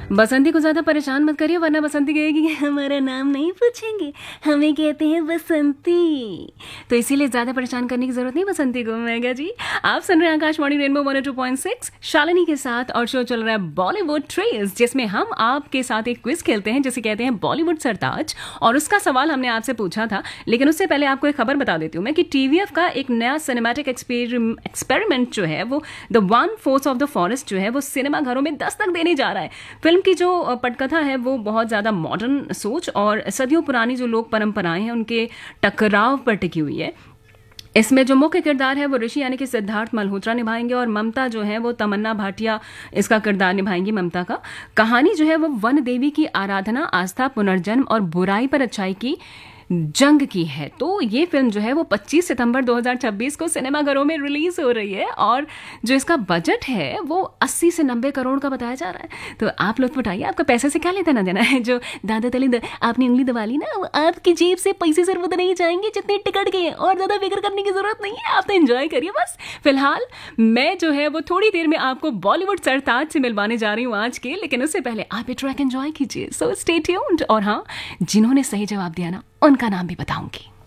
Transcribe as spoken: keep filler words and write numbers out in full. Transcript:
बसंती को ज्यादा परेशान मत करिए वरना बसंती कहेगी कि हमारा नाम नहीं पूछेंगे, हमें कहते हैं बसंती। तो इसीलिए ज्यादा परेशान करने की जरूरत नहीं बसंती को। मेगा जी, आप सुन रहे हैं Akashvani rainbow one two point six Shalini के साथ, और शो चल रहा है बॉलीवुड ट्रेस, जिसमें हम आपके साथ एक क्विज खेलते हैं जिसे कहते हैं बॉलीवुड सरताज। और उसका सवाल हमने आपसे पूछा था, लेकिन उससे पहले आपको एक खबर बता देती हूँ मैं कि टीवीएफ का एक नया सिनेमैटिक एक्सपेरिमेंट जो है वो the one force of the forest जो है वो सिनेमा घरों में दस्तक देने जा रहा है। फिल्म की जो पटकथा है वो बहुत ज़्यादा मॉडर्न सोच और सदियों पुरानी जो लोक परंपराएं हैं उनके टकराव पर टिकी हुई है। इसमें जो मुख्य किरदार है वो ऋषि यानी कि सिद्धार्थ मल्होत्रा निभाएंगे, और ममता जो है वो तमन्ना भाटिया इसका किरदार निभाएंगी। ममता का कहानी जो है वो वन देवी की आराधना, आस्था, पुनर्जन्म और बुराई पर अच्छाई की जंग की है। तो ये फिल्म जो है वो पच्चीस सितंबर दो हज़ार छब्बीस को सिनेमाघरों में रिलीज हो रही है, और जो इसका बजट है वो अस्सी से नब्बे करोड़ का बताया जा रहा है। तो आप लोग बताइए, आपका पैसे से क्या लेना देना देना है? जो दादा तले द, आपने उंगली दबा ली ना, वो आपकी जेब से पैसे सिर्फ उतने ही जाएंगे जितने टिकट के हैं, और ज्यादा फिक्र करने की जरूरत नहीं है। आप तो एंजॉय करिए बस। फिलहाल मैं जो है वो थोड़ी देर में आपको बॉलीवुड सरताज से मिलवाने जा रही हूँ आज के, लेकिन उससे पहले आप ये ट्रैक एंजॉय कीजिए। So stay tuned. और हाँ, जिन्होंने सही जवाब दिया ना उनका नाम भी बताऊंगी।